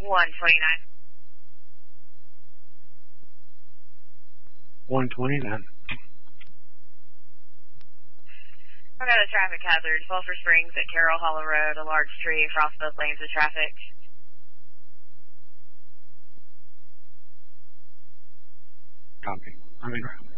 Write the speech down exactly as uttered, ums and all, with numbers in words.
one twenty-nine. one twenty-nine. I got a traffic hazard. Sulphur Springs at Carroll Hollow Road. A large tree across both lanes of traffic. Copy. I'm in route.